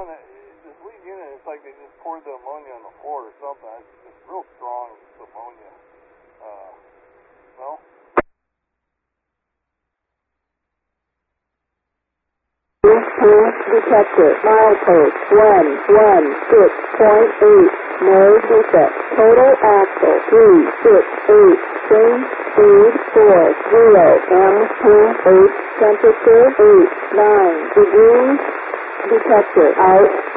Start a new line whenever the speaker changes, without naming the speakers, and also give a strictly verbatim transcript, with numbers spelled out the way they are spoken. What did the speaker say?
This lead unit, it's like they just poured the ammonia on the floor or something. It's, it's real strong ammonia. Uh, no?
Detected. Milepost one one six point eight. No defect. Total axle three six eight. Change speed four zero. M two eight. Temperature eight nine degrees. Detected. Out.